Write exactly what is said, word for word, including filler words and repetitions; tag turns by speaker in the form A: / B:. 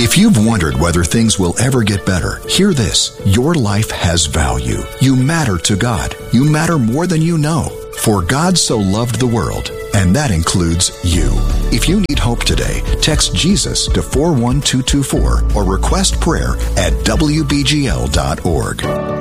A: If you've wondered whether things will ever get better, hear this. Your life has value. You matter to God. You matter more than you know. For God so loved the world, and that includes you. If you need hope today, text Jesus to four one two two four or request prayer at W B G L dot org.